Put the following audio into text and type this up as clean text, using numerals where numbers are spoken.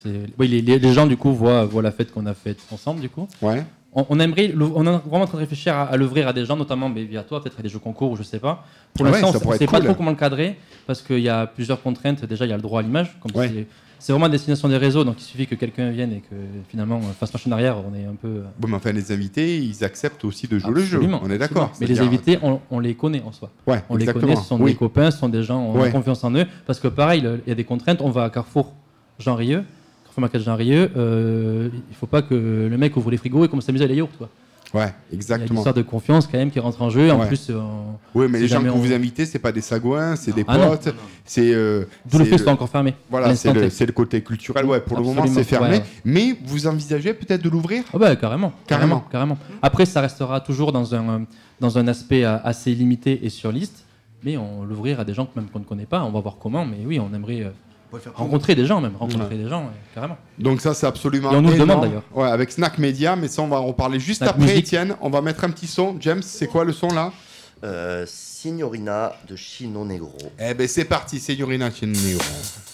Oui, les gens, du coup, voient la fête qu'on a faite ensemble, du coup. Ouais. On aimerait, on est vraiment en train de réfléchir à l'ouvrir à des gens, notamment via toi, peut-être à des jeux concours ou je sais pas. Pour Ouais, l'instant, ça on pourrait ne sait être pas cool. trop comment le cadrer parce qu'il y a plusieurs contraintes. Déjà, il y a le droit à l'image. Comme Ouais. c'est vraiment à destination des réseaux, donc il suffit que quelqu'un vienne et que finalement fasse machine arrière. On est un peu. Bon, mais enfin, les invités, ils acceptent aussi de jouer Absolument, le jeu. On est d'accord. Mais les invités, on les connaît en soi. Ouais, On exactement. les connaît, ce sont des copains, ce sont des gens, on a Ouais. confiance en eux. Parce que pareil, il y a des contraintes. On va à Carrefour Jean Rieux, Carrefour Market Jean Rieux. Il faut pas que le mec ouvre les frigos et commence à s'amuser à les yaourts, quoi. Ouais, Il y a une exactement. histoire de confiance quand même qui rentre en jeu. En Ouais. plus, Oui, mais si les gens que jamais vous invitez, c'est pas des sagouins, c'est des Ah non. potes. C'est D'où le fait que ce soit encore fermé. Voilà, c'est le côté culturel. Ouais, pour le moment, Absolument. c'est fermé. Ouais. Mais vous envisagez peut-être de l'ouvrir? Ah bah, carrément. Carrément. Après, ça restera toujours dans un aspect assez limité et sur liste. Mais on l'ouvrir à des gens même qu'on ne connaît pas. On va voir comment. Mais oui, on aimerait rencontrer des gens, carrément. Donc ça, c'est absolument Et on nous le énorme. demande, d'ailleurs. Ouais, avec Snack Media, mais ça, on va en reparler juste Snack après, Music. Étienne. On va mettre un petit son. James, c'est quoi le son là? Signorina de Chino Negro. Eh ben c'est parti, Signorina Chinero.